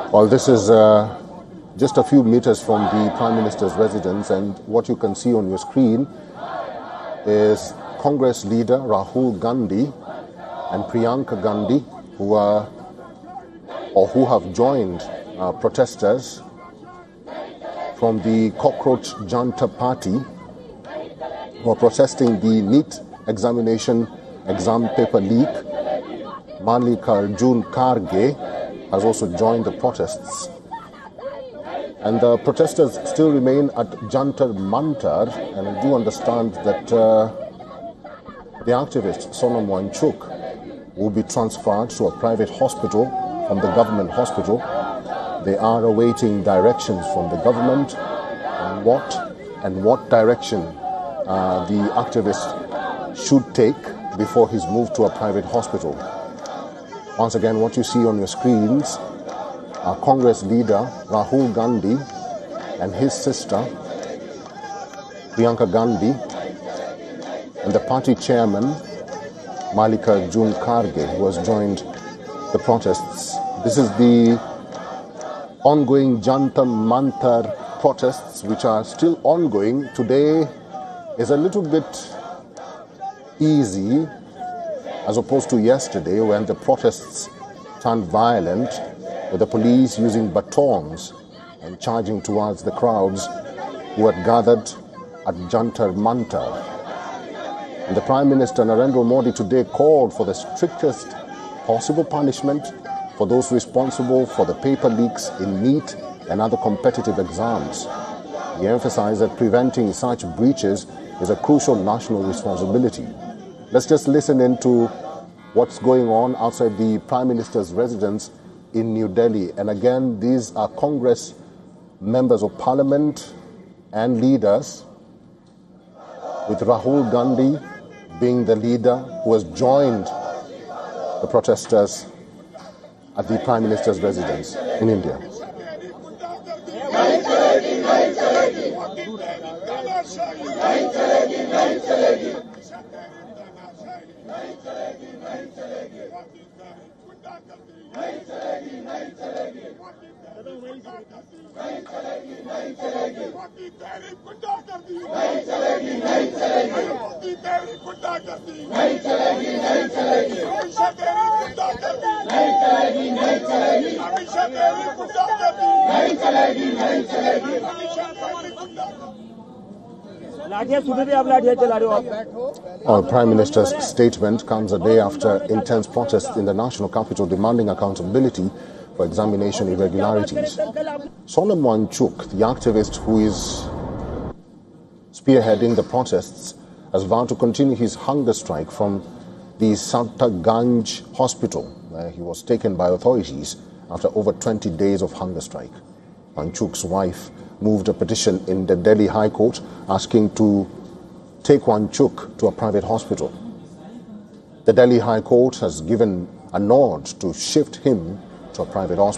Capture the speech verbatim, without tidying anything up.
Well, this is uh, just a few meters from the Prime Minister's residence, and what you can see on your screen is Congress leader Rahul Gandhi and Priyanka Gandhi, who are or who have joined uh, protesters from the Cockroach Janta Party, who are protesting the NEET examination exam paper leak. Mallikarjun Kharge has also joined the protests. And the protesters still remain at Jantar Mantar, and I do understand that uh, the activist Sonam Wangchuk will be transferred to a private hospital from the government hospital. They are awaiting directions from the government on what and what direction uh, the activist should take before he's moved to a private hospital. Once again, what you see on your screens are Congress leader Rahul Gandhi and his sister Priyanka Gandhi and the party chairman Mallikarjun Kharge, who has joined the protests. This is the ongoing Jantar Mantar protests, which are still ongoing. Today is a little bit easy as opposed to yesterday, when the protests turned violent, with the police using batons and charging towards the crowds who had gathered at Jantar Mantar. And the Prime Minister Narendra Modi today called for the strictest possible punishment for those responsible for the paper leaks in NEET and other competitive exams. He emphasized that preventing such breaches is a crucial national responsibility. Let's just listen into what's going on outside the Prime Minister's residence in New Delhi. And again, these are Congress members of Parliament and leaders, with Rahul Gandhi being the leader who has joined the protesters at the Prime Minister's residence in India. Our Prime Minister's statement comes a day after intense protests in the national capital demanding accountability for examination irregularities. Sonam Wangchuk, the activist who is spearheading the protests, has vowed to continue his hunger strike from the Santaganj hospital, where he was taken by authorities after over twenty days of hunger strike. Wangchuk's wife moved a petition in the Delhi High Court asking to take Wangchuk to a private hospital. The Delhi High Court has given a nod to shift him to a private hospital.